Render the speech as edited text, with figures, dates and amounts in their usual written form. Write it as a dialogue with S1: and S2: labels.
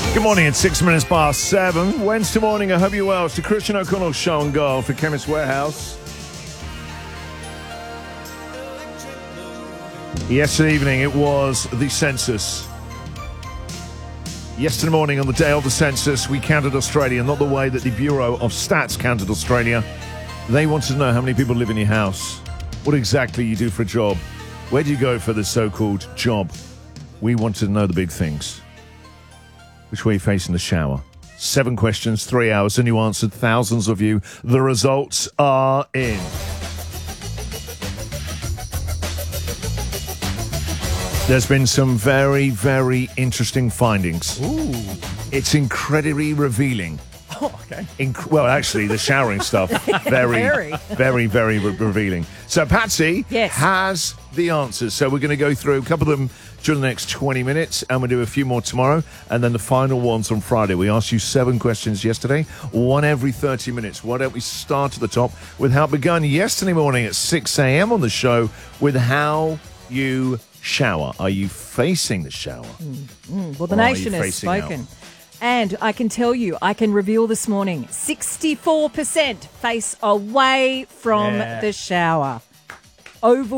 S1: Good morning, it's 6 minutes past 7. Wednesday morning, I hope you're well. It's the Christian O'Connell Show and Go for Chemist Warehouse. Yesterday evening, it was the census. Yesterday morning, on the day of the census, we counted Australia, not the way that the Bureau of Stats counted Australia. They wanted to know how many people live in your house, what exactly you do for a job, where do you go for the so-called job. We wanted to know the big things. Which way are you facing the shower? 7 questions, 3 hours, and you answered, thousands of you. The results are in. There's been some very, very interesting findings.
S2: Ooh.
S1: It's incredibly revealing.
S2: Oh, okay.
S1: Well, actually, the showering stuff, very, very revealing. So Patsy has the answers. So we're going to go through a couple of them during the next 20 minutes, and we'll do a few more tomorrow, and then the final ones on Friday. We asked you 7 questions yesterday, one every 30 minutes. Why don't we start at the top with how it began yesterday morning at 6 a.m. on the show with how you shower. Are you facing the shower?
S3: Well, the nation has spoken. And I can tell you, I can reveal this morning, 64% face away from the shower.